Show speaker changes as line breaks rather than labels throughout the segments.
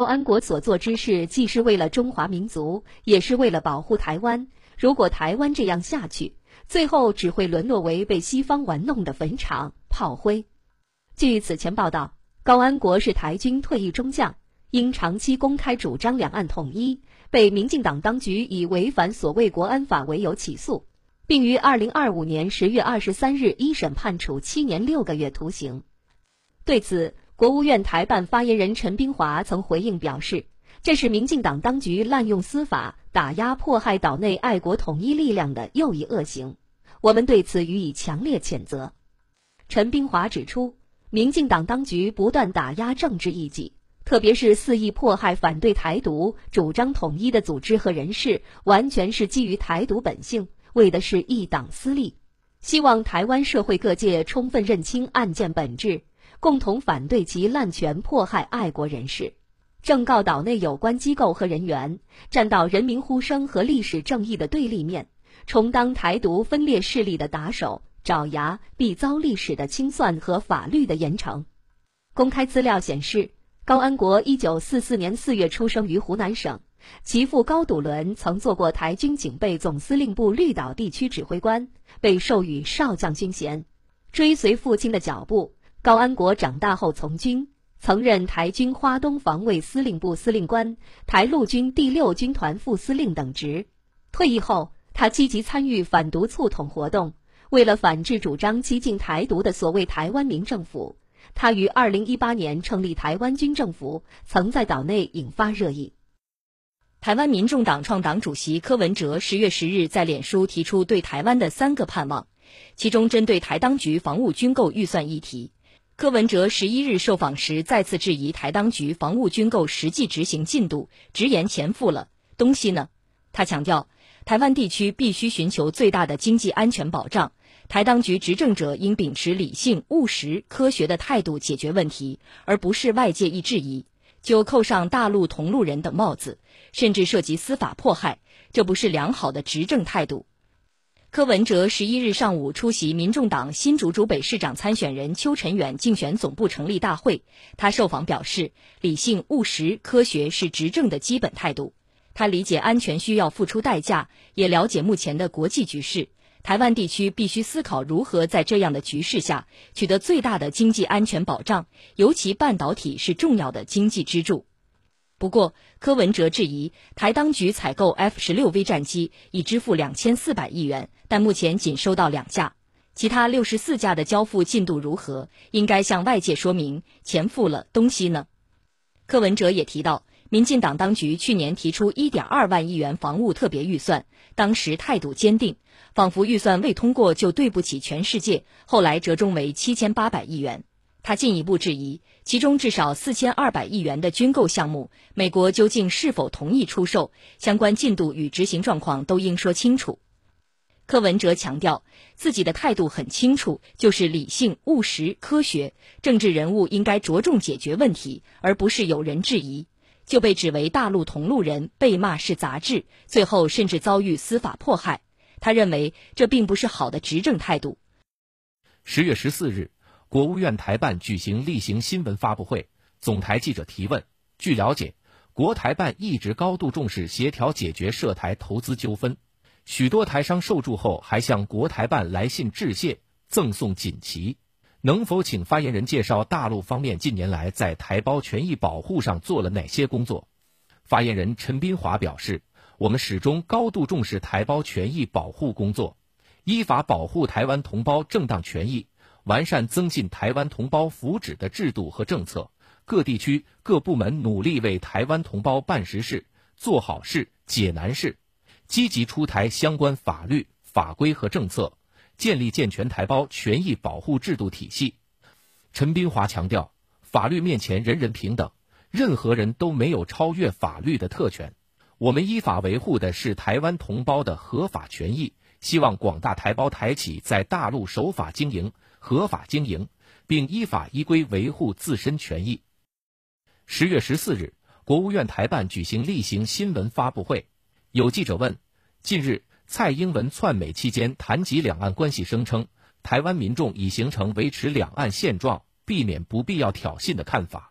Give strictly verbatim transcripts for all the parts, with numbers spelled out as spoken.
安国所做之事，既是为了中华民族，也是为了保护台湾。如果台湾这样下去，最后只会沦落为被西方玩弄的坟场、炮灰。据此前报道，高安国是台军退役中将，因长期公开主张两岸统一，被民进党当局以违反所谓国安法为由起诉，并于二零二五年十月二十三日一审判处七年六个月徒刑。对此，国务院台办发言人陈冰华曾回应表示，这是民进党当局滥用司法打压迫害岛内爱国统一力量的又一恶行，我们对此予以强烈谴责。陈冰华指出，民进党当局不断打压政治异己，特别是肆意迫害反对台独、主张统一的组织和人士，完全是基于台独本性，为的是一党私利。希望台湾社会各界充分认清案件本质，共同反对其滥权迫害爱国人士，正告岛内有关机构和人员站到人民呼声和历史正义的对立面，充当台独分裂势力的打手，爪牙，必遭历史的清算和法律的严惩。公开资料显示，高安国一九四四年四月出生于湖南省，其父高笃伦曾做过台军警备总司令部绿岛地区指挥官，被授予少将军衔。追随父亲的脚步，高安国长大后从军，曾任台军花东防卫司令部司令官、台陆军第六军团副司令等职。退役后，他积极参与反独促统活动，为了反制主张激进台独的所谓台湾民政府，他于二零一八年成立台湾军政府，曾在岛内引发热议。
台湾民众党创党主席柯文哲十月十日在脸书提出对台湾的三个盼望，其中针对台当局防务军购预算议题，柯文哲十一日受访时再次质疑台当局防务军购实际执行进度，直言钱付了，东西呢？他强调，台湾地区必须寻求最大的经济安全保障，台当局执政者应秉持理性、务实、科学的态度解决问题，而不是外界一质疑就扣上大陆同路人等帽子，甚至涉及司法迫害，这不是良好的执政态度。柯文哲十一日上午出席民众党新竹竹北市长参选人邱臣远竞选总部成立大会，他受访表示，理性、务实、科学是执政的基本态度。他理解安全需要付出代价，也了解目前的国际局势，台湾地区必须思考如何在这样的局势下取得最大的经济安全保障，尤其半导体是重要的经济支柱。不过，柯文哲质疑台当局采购 F 十六 V 战机已支付两千四百亿元，但目前仅收到两架，其他六十四架的交付进度如何？应该向外界说明，钱付了，东西呢？柯文哲也提到，民进党当局去年提出 一点二万亿元防务特别预算，当时态度坚定，仿佛预算未通过就对不起全世界，后来折中为七千八百亿元。他进一步质疑，其中至少四千二百亿元的军购项目，美国究竟是否同意出售，相关进度与执行状况都应说清楚。柯文哲强调，自己的态度很清楚，就是理性、务实、科学，政治人物应该着重解决问题，而不是有人质疑，就被指为大陆同路人，被骂是杂志，最后甚至遭遇司法迫害。他认为这并不是好的执政态度。
十月十四日，国务院台办举行例行新闻发布会，总台记者提问。据了解，国台办一直高度重视协调解决涉台投资纠纷，许多台商受助后还向国台办来信致谢，赠送锦旗。能否请发言人介绍大陆方面近年来在台胞权益保护上做了哪些工作？发言人陈斌华表示，我们始终高度重视台胞权益保护工作，依法保护台湾同胞正当权益，完善增进台湾同胞福祉的制度和政策，各地区各部门努力为台湾同胞办实事、做好事、解难事，积极出台相关法律、法规和政策，建立健全台胞权益保护制度体系。陈斌华强调，法律面前人人平等，任何人都没有超越法律的特权。我们依法维护的是台湾同胞的合法权益，希望广大台胞台企在大陆守法经营、合法经营，并依法依规维护自身权益。十月十四日，国务院台办举行例行新闻发布会，有记者问，近日蔡英文竄美期间谈及两岸关系，声称台湾民众已形成维持两岸现状、避免不必要挑衅的看法。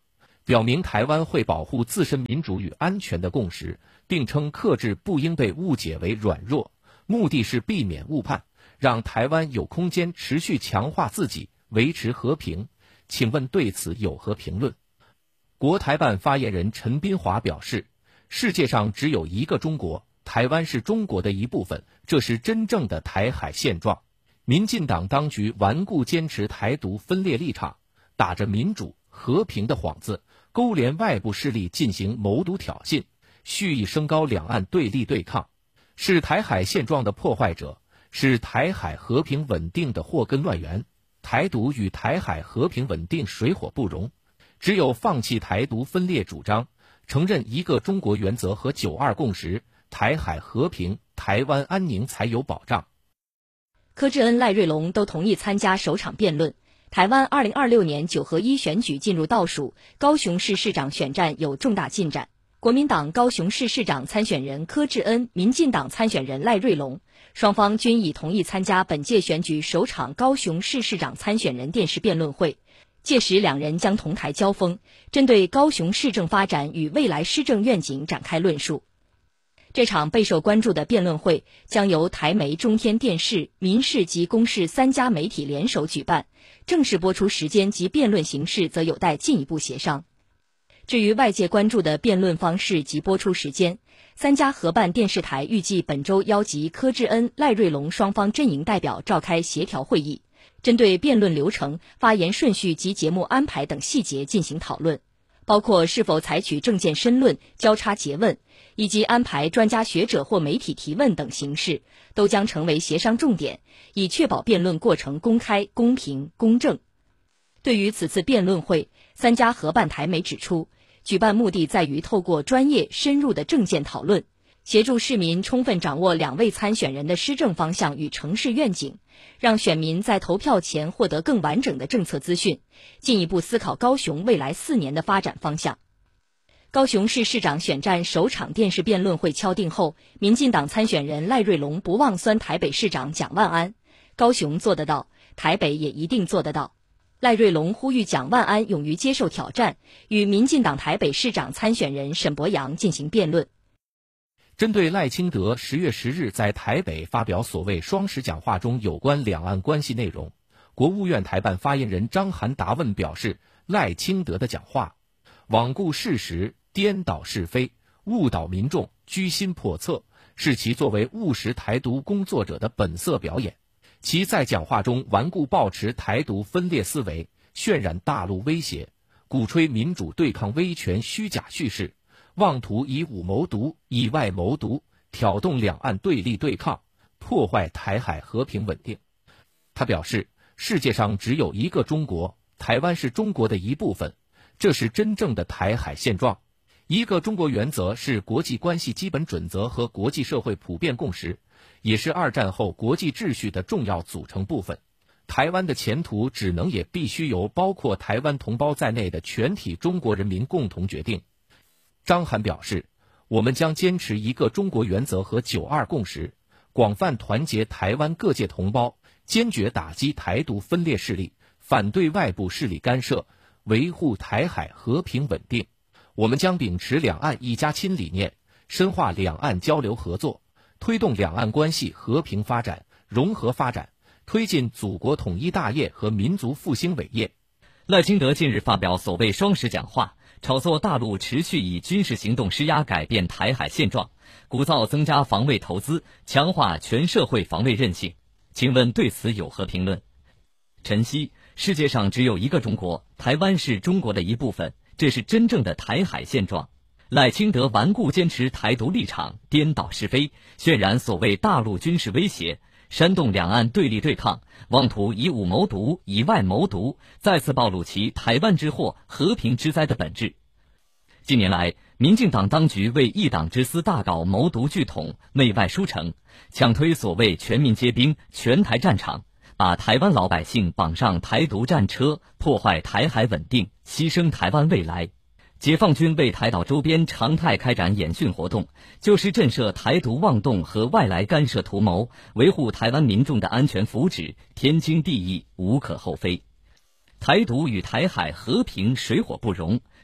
表明台湾会保护自身民主与安全的共识，并称克制不应被误解为软弱，目的是避免误判，让台湾有空间持续强化自己，维持和平。请问对此有何评论？国台办发言人陈斌华表示，世界上只有一个中国，台湾是中国的一部分，这是真正的台海现状。民进党当局顽固坚持台独分裂立场，打着民主和平的幌子，勾连外部势力进行谋独挑衅，蓄意升高两岸对立对抗，是台海现状的破坏者，是台海和平稳定的祸根乱源。台独与台海和平稳定水火不容，只有放弃台独分裂主张，承认一个中国原则和九二共识，台海和平、台湾安宁才有保障。
柯志恩、赖瑞隆都同意参加首场辩论。台湾二零二六年九合一选举进入倒数，高雄市市长选战有重大进展。国民党高雄市市长参选人柯志恩、民进党参选人赖瑞隆，双方均已同意参加本届选举首场高雄市市长参选人电视辩论会。届时两人将同台交锋，针对高雄市政发展与未来施政愿景展开论述。这场备受关注的辩论会将由台媒、中天电视、民视及公视三家媒体联手举办，正式播出时间及辩论形式则有待进一步协商。至于外界关注的辩论方式及播出时间，三家合办电视台预计本周邀集柯志恩、赖瑞隆双方阵营代表召开协调会议，针对辩论流程、发言顺序及节目安排等细节进行讨论，包括是否采取政见申论、交叉诘问，以及安排专家学者或媒体提问等形式，都将成为协商重点，以确保辩论过程公开、公平、公正。对于此次辩论会，三家合办台媒指出，举办目的在于透过专业深入的政见讨论，协助市民充分掌握两位参选人的施政方向与城市愿景，让选民在投票前获得更完整的政策资讯，进一步思考高雄未来四年的发展方向。高雄市市长选战首场电视辩论会敲定后，民进党参选人赖瑞隆不忘酸台北市长蒋万安，高雄做得到，台北也一定做得到。赖瑞隆呼吁蒋万安勇于接受挑战，与民进党台北市长参选人沈伯洋进行辩论。
针对赖清德十月十日在台北发表所谓双十讲话中有关两岸关系内容，国务院台办发言人张涵答问表示，赖清德的讲话罔顾事实、颠倒是非、误导民众、居心叵测，是其作为务实台独工作者的本色表演。其在讲话中顽固抱持台独分裂思维，渲染大陆威胁，鼓吹民主对抗威权虚假叙事，妄图以武谋独、以外谋独，挑动两岸对立对抗，破坏台海和平稳定。他表示，世界上只有一个中国，台湾是中国的一部分，这是真正的台海现状。一个中国原则是国际关系基本准则和国际社会普遍共识，也是二战后国际秩序的重要组成部分。台湾的前途只能也必须由包括台湾同胞在内的全体中国人民共同决定。张涵表示，我们将坚持一个中国原则和九二共识，广泛团结台湾各界同胞，坚决打击台独分裂势力，反对外部势力干涉，维护台海和平稳定。我们将秉持两岸一家亲理念，深化两岸交流合作，推动两岸关系和平发展、融合发展，推进祖国统一大业和民族复兴伟业。
赖清德近日发表所谓双十讲话，炒作大陆持续以军事行动施压改变台海现状，鼓噪增加防卫投资，强化全社会防卫韧性。请问对此有何评论？陈希，世界上只有一个中国，台湾是中国的一部分，这是真正的台海现状。赖清德顽固坚持台独立场，颠倒是非，渲染所谓大陆军事威胁，煽动两岸对立对抗，妄图以武谋独、以外谋独，再次暴露其台湾之祸、和平之灾的本质。近年来，民进党当局为一党之私大搞谋独聚统、内外输成，强推所谓全民皆兵、全台战场，把台湾老百姓绑上台独战车，破坏台海稳定，牺牲台湾未来。解放军为台岛周边常态开展演训活动，就是震慑台独妄动和外来干涉图谋，维护台湾民众的安全福祉，天经地义，无可厚非。台独与台海和平水火不容，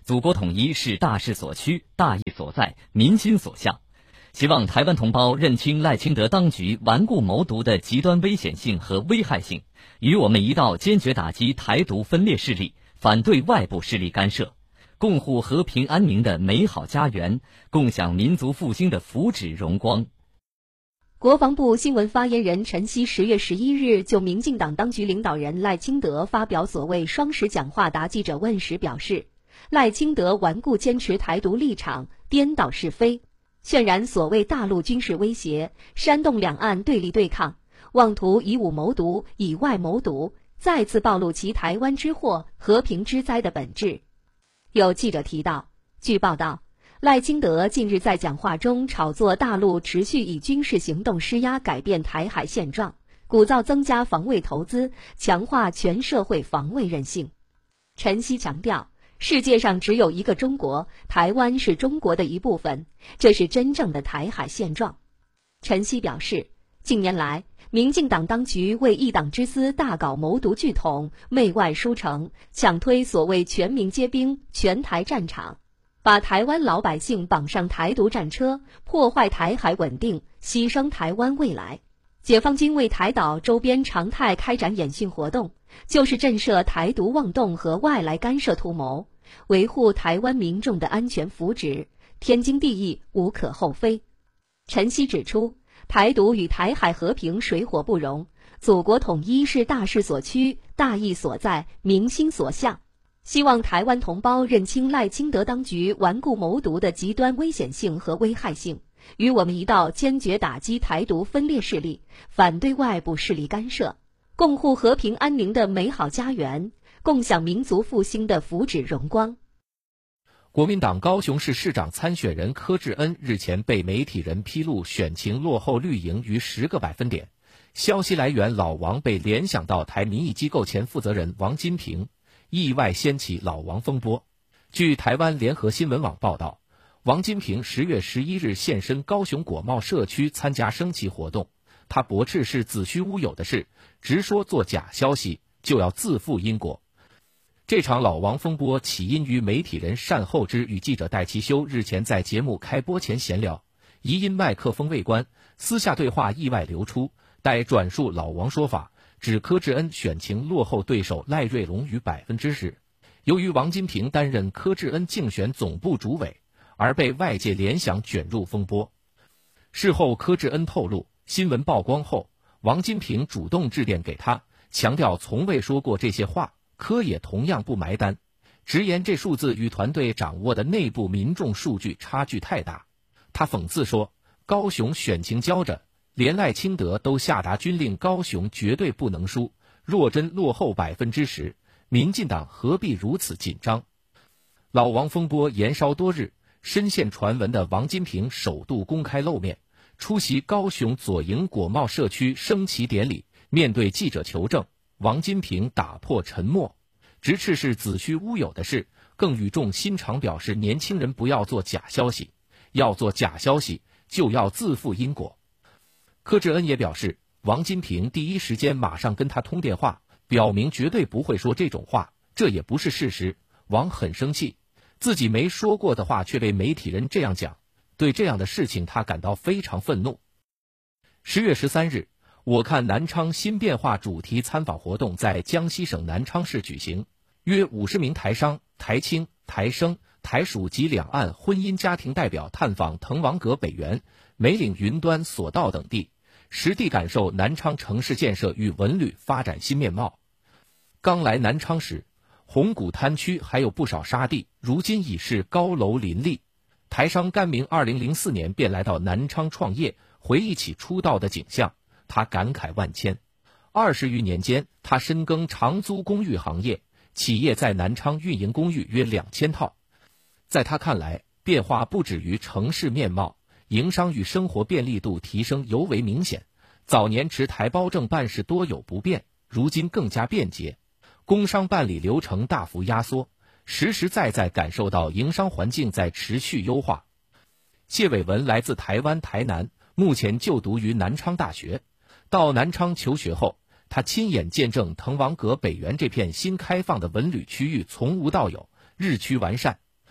祖国统一是大势所趋、大义所在、民心所向。希望台湾同胞认清赖清德当局顽固谋独的极端危险性和危害性，与我们一道坚决打击台独分裂势力，反对外部势力干涉，共护和平安宁的美好家园，共享民族复兴的福祉荣光。
国防部新闻发言人陈希十月十一日就民进党当局领导人赖清德发表所谓双十讲话答记者问时表示，赖清德顽固坚持台独立场，颠倒是非，渲染所谓大陆军事威胁，煽动两岸对立对抗，妄图以武谋独，以外谋独，再次暴露其台湾之祸、和平之灾的本质。有记者提到，据报道，赖清德近日在讲话中炒作大陆持续以军事行动施压改变台海现状，鼓噪增加防卫投资，强化全社会防卫韧性。陈希强调，世界上只有一个中国，台湾是中国的一部分，这是真正的台海现状。陈希表示，近年来，民进党当局为一党之私大搞谋独聚统、媚外输城，强推所谓全民皆兵、全台战场，把台湾老百姓绑上台独战车，破坏台海稳定，牺牲台湾未来。解放军为台岛周边常态开展演训活动，就是震慑台独妄动和外来干涉图谋，维护台湾民众的安全福祉，天经地义，无可厚非。陈希指出，台独与台海和平水火不容，祖国统一是大势所趋、大义所在、民心所向。希望台湾同胞认清赖清德当局顽固谋独的极端危险性和危害性，与我们一道坚决打击台独分裂势力，反对外部势力干涉，共护和平安宁的美好家园，共享民族复兴的福祉荣光。
国民党高雄市市长参选人柯志恩日前被媒体人披露选情落后绿营逾十个百分点，消息来源老王被联想到台民意机构前负责人王金平，意外掀起老王风波。据台湾联合新闻网报道，王金平十月十一日现身高雄果贸社区参加升旗活动，他驳斥是子虚乌有的事，直说做假消息就要自负因果。这场老王风波起因于媒体人单厚之与记者戴其修日前在节目开播前闲聊，疑因麦克风未关，私下对话意外流出，待转述老王说法，指柯志恩选情落后对手赖瑞隆逾百分之十。由于王金平担任柯志恩竞选总部主委，而被外界联想卷入风波。事后柯志恩透露，新闻曝光后，王金平主动致电给他，强调从未说过这些话，柯也同样不埋单，直言这数字与团队掌握的内部民众数据差距太大。他讽刺说，高雄选情焦着，连赖清德都下达军令，高雄绝对不能输，若真落后百分之十，民进党何必如此紧张？老王风波延烧多日，深陷传闻的王金平首度公开露面，出席高雄左营果贸社区升旗典礼。面对记者求证，王金平打破沉默，直斥是子虚乌有的事，更语重心长表示年轻人不要做假消息，要做假消息就要自负因果。柯志恩也表示，王金平第一时间马上跟他通电话，表明绝对不会说这种话，这也不是事实。王很生气，自己没说过的话却被媒体人这样讲，对这样的事情他感到非常愤怒。十月十三日，我看南昌新变化主题参访活动在江西省南昌市举行，约五十名台商、台青、台生、台属及两岸婚姻家庭代表探访滕王阁北园、梅岭云端索道等地，实地感受南昌城市建设与文旅发展新面貌。刚来南昌时，红谷滩区还有不少沙地，如今已是高楼林立。台商甘明二零零四年便来到南昌创业，回忆起出道的景象，他感慨万千。二十余年间，他深耕长租公寓行业，企业在南昌运营公寓约两千套。在他看来，变化不止于城市面貌，营商与生活便利度提升尤为明显。早年持台胞证办事多有不便，如今更加便捷，工商办理流程大幅压缩，实实在在感受到营商环境在持续优化。谢伟文来自台湾台南，目前就读于南昌大学。到南昌求学后，他亲眼见证滕王阁北园这片新开放的文旅区域从无到有，日趋完善。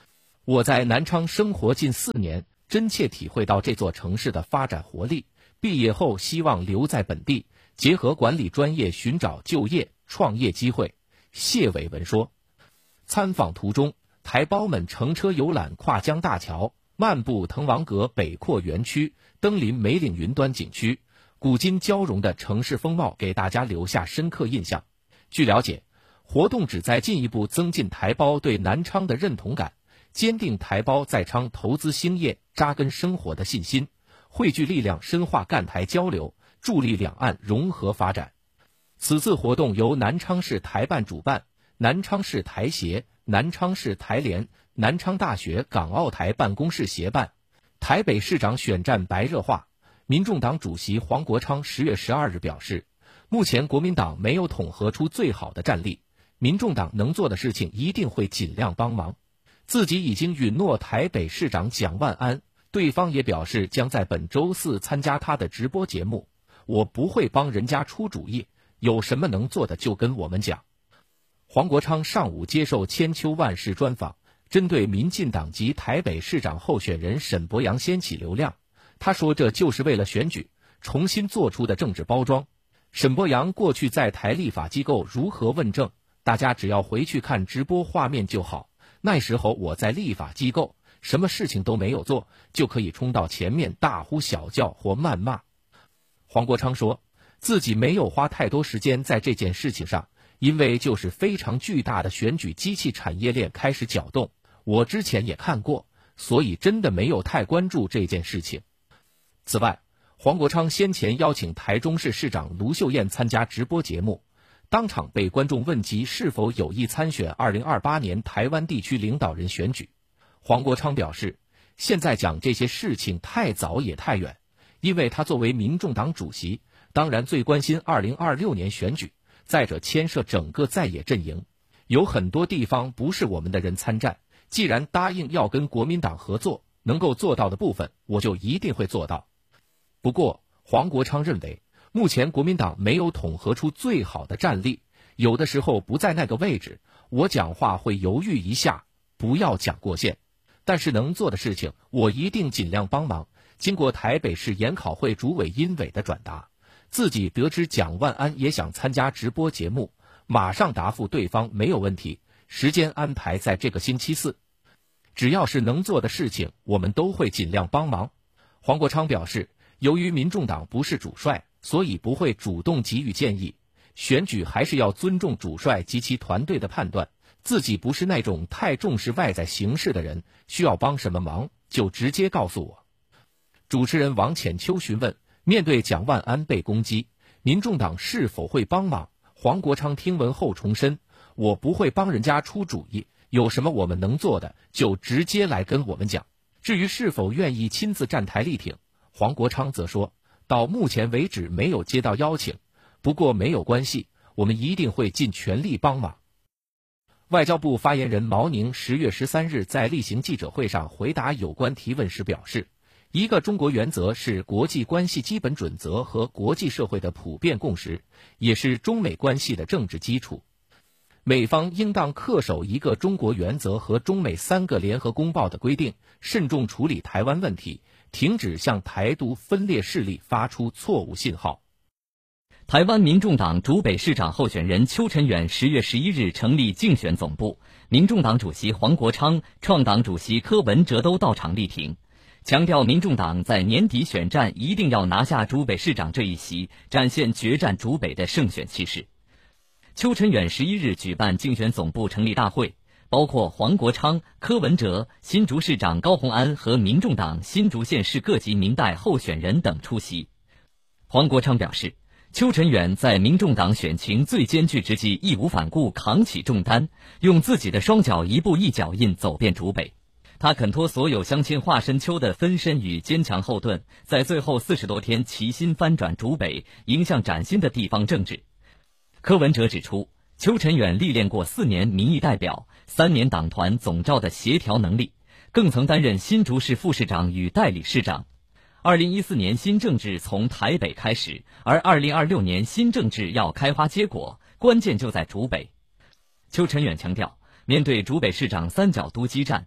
我在南昌生活近四年，真切体会到这座城市的发展活力。毕业后希望留在本地，结合管理专业寻找就业、创业机会。谢伟文说，参访途中，台胞们乘车游览跨江大桥，漫步滕王阁北扩园区，登临梅岭云端景区，古今交融的城市风貌给大家留下深刻印象。据了解，活动旨在进一步增进台胞对南昌的认同感，坚定台胞在昌投资兴业、扎根生活的信心，汇聚力量深化赣台交流，助力两岸融合发展。此次活动由南昌市台办主办，南昌市台协、南昌市台联、南昌大学港澳台办公室协办。台北市长选战白热化，民众党主席黄国昌十月十二日表示，目前国民党没有统合出最好的战力，民众党能做的事情一定会尽量帮忙。自己已经允诺台北市长蒋万安，对方也表示将在本周四参加他的直播节目。我不会帮人家出主意，有什么能做的就跟我们讲。黄国昌上午接受千秋万世专访，针对民进党籍台北市长候选人沈伯洋掀起流量，他说这就是为了选举重新做出的政治包装。沈伯洋过去在台立法机构如何问政，大家只要回去看直播画面就好。那时候我在立法机构，什么事情都没有做，就可以冲到前面大呼小叫或谩骂。黄国昌说，自己没有花太多时间在这件事情上，因为就是非常巨大的选举机器产业链开始搅动，我之前也看过，所以真的没有太关注这件事情。此外，黄国昌先前邀请台中市市长卢秀燕参加直播节目，当场被观众问及是否有意参选二零二八年台湾地区领导人选举。黄国昌表示，现在讲这些事情太早也太远，因为他作为民众党主席，当然最关心二零二六年选举，再者牵涉整个在野阵营，有很多地方不是我们的人参战，既然答应要跟国民党合作，能够做到的部分我就一定会做到。不过黄国昌认为，目前国民党没有统合出最好的战力，有的时候不在那个位置，我讲话会犹豫一下，不要讲过线。但是能做的事情我一定尽量帮忙。经过台北市研考会主委殷伟的转达，自己得知蒋万安也想参加直播节目，马上答复对方没有问题，时间安排在这个星期四。只要是能做的事情，我们都会尽量帮忙。黄国昌表示，由于民众党不是主帅，所以不会主动给予建议，选举还是要尊重主帅及其团队的判断，自己不是那种太重视外在形势的人，需要帮什么忙就直接告诉我。主持人王浅秋询问，面对蒋万安被攻击，民众党是否会帮忙？黄国昌听闻后重申，我不会帮人家出主意，有什么我们能做的就直接来跟我们讲。至于是否愿意亲自站台力挺，黄国昌则说，到目前为止没有接到邀请，不过没有关系，我们一定会尽全力帮忙。外交部发言人毛宁十月十三日在例行记者会上回答有关提问时表示，一个中国原则是国际关系基本准则和国际社会的普遍共识，也是中美关系的政治基础。美方应当恪守一个中国原则和中美三个联合公报的规定，慎重处理台湾问题，停止向台独分裂势力发出错误信号。
台湾民众党竹北市长候选人邱臣远十月十一日成立竞选总部，民众党主席黄国昌、创党主席柯文哲都到场力挺，强调民众党在年底选战一定要拿下竹北市长这一席，展现决战竹北的胜选气势。邱臣远十一日举办竞选总部成立大会，包括黄国昌、柯文哲、新竹市长高虹安和民众党新竹县市各级民代候选人等出席。黄国昌表示，邱臣远在民众党选情最艰巨之际义无反顾扛起重担，用自己的双脚一步一脚印走遍竹北。他肯托所有乡亲华深秋的分身与坚强后盾，在最后四十多天齐心翻转竹北，迎向崭新的地方政治。柯文哲指出，邱臣远历练过四年民意代表、三年党团总召的协调能力，更曾担任新竹市副市长与代理市长。二零一四年新政治从台北开始，而二零二六年新政治要开花结果，关键就在竹北。邱臣远强调，面对竹北市长三角都激战，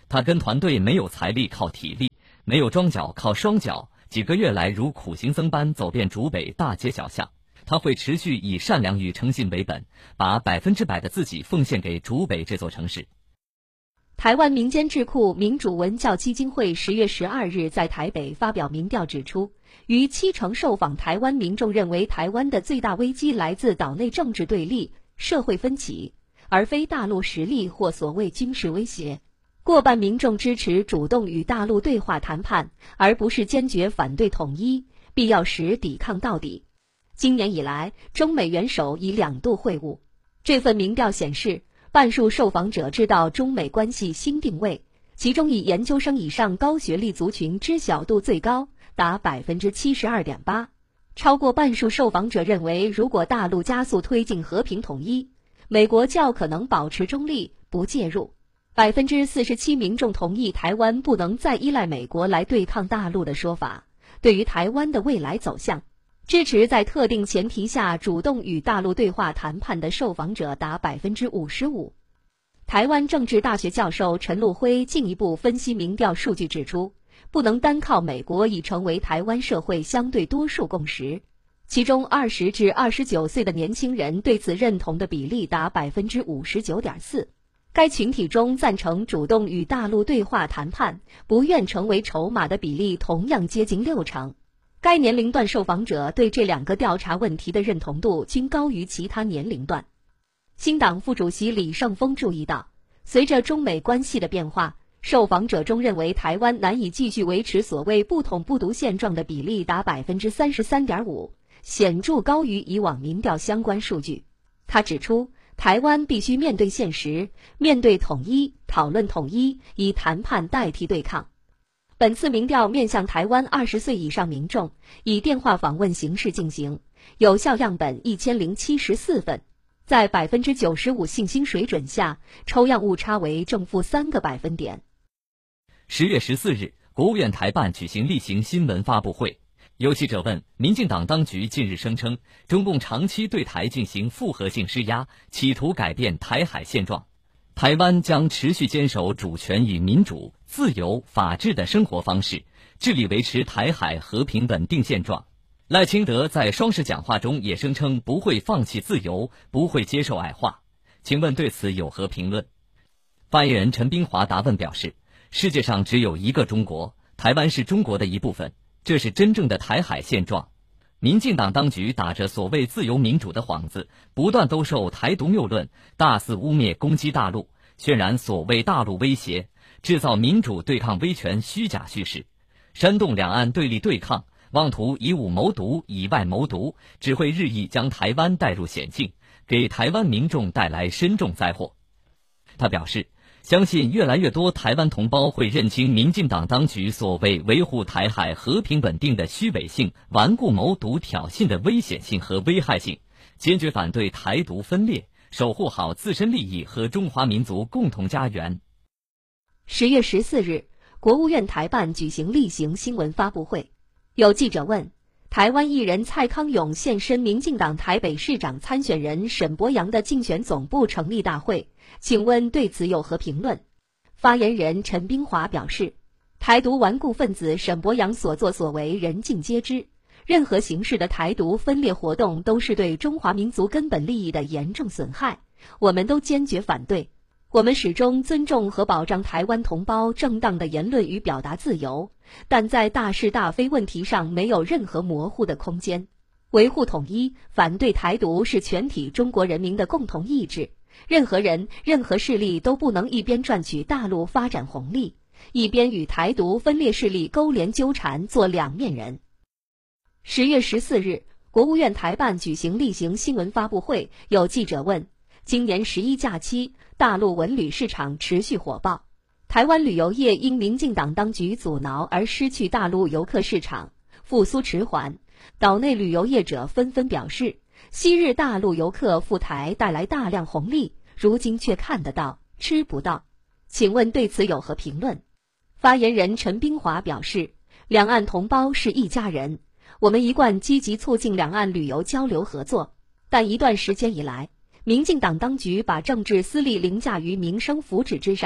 他跟团队没有财力靠体力，没有装脚靠双脚，几个月来如苦行僧般走遍竹北大街小巷。他会持续以善良与诚信为本，把百分之百的自己奉献给竹北这座城市。
台湾民间智库民主文教基金会十月十二日在台北发表民调指出，逾七成受访台湾民众认为台湾的最大危机来自岛内政治对立、社会分歧，而非大陆实力或所谓军事威胁。过半民众支持主动与大陆对话谈判，而不是坚决反对统一，必要时抵抗到底。今年以来，中美元首已两度会晤。这份民调显示，半数受访者知道中美关系新定位，其中以研究生以上高学历族群知晓度最高，达 百分之七十二点八。超过半数受访者认为，如果大陆加速推进和平统一，美国较可能保持中立，不介入。百分之四十七民众同意台湾不能再依赖美国来对抗大陆的说法。对于台湾的未来走向，支持在特定前提下主动与大陆对话谈判的受访者达 百分之五十五。台湾政治大学教授陈陆辉进一步分析民调数据指出，不能单靠美国已成为台湾社会相对多数共识。其中二十至二十九岁的年轻人对此认同的比例达 百分之五十九点四。该群体中赞成主动与大陆对话谈判、不愿成为筹码的比例同样接近六成。该年龄段受访者对这两个调查问题的认同度均高于其他年龄段。新党副主席李胜峰注意到，随着中美关系的变化，受访者中认为台湾难以继续维持所谓不统不独现状的比例达 百分之三十三点五， 显著高于以往民调相关数据。他指出，台湾必须面对现实，面对统一，讨论统一，以谈判代替对抗。本次民调面向台湾二十岁以上民众，以电话访问形式进行，有效样本一千零七十四份，在 百分之九十五 信心水准下，抽样误差为正负三个百分点。
十月十四日，国务院台办举行例行新闻发布会。有记者问，民进党当局近日声称，中共长期对台进行复合性施压，企图改变台海现状。台湾将持续坚守主权与民主、自由、法治的生活方式，致力维持台海和平稳定现状。赖清德在双十讲话中也声称不会放弃自由，不会接受矮化。请问对此有何评论？发言人陈冰华答问表示，世界上只有一个中国，台湾是中国的一部分，这是真正的台海现状。民进党当局打着所谓自由民主的幌子，不断兜售台独谬论，大肆污蔑攻击大陆，渲染所谓大陆威胁，制造民主对抗威权虚假叙事，煽动两岸对立对抗，妄图以武谋独，以外谋独，只会日益将台湾带入险境，给台湾民众带来深重灾祸。他表示，相信越来越多台湾同胞会认清民进党当局所谓维护台海和平稳定的虚伪性、顽固谋独挑衅的危险性和危害性，坚决反对台独分裂，守护好自身利益和中华民族共同家园。
十月十四日，国务院台办举行例行新闻发布会。有记者问，台湾艺人蔡康永现身民进党台北市长参选人沈伯洋的竞选总部成立大会，请问对此有何评论？发言人陈冰华表示，台独顽固分子沈伯洋所作所为人尽皆知，任何形式的台独分裂活动都是对中华民族根本利益的严重损害，我们都坚决反对。我们始终尊重和保障台湾同胞正当的言论与表达自由，但在大是大非问题上没有任何模糊的空间。维护统一，反对台独是全体中国人民的共同意志，任何人、任何势力都不能一边赚取大陆发展红利，一边与台独分裂势力勾连纠缠，做两面人。十月十四日，国务院台办举行例行新闻发布会，有记者问，今年十一假期，大陆文旅市场持续火爆，台湾旅游业因民进党当局阻挠而失去大陆游客市场，复苏迟缓。岛内旅游业者纷纷表示，昔日大陆游客赴台带来大量红利，如今却看得到，吃不到。请问对此有何评论？发言人陈冰华表示，两岸同胞是一家人，我们一贯积极促进两岸旅游交流合作，但一段时间以来，民进党当局把政治私利凌驾于民生福祉之上，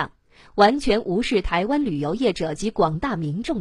完全无视台湾旅游业者及广大民众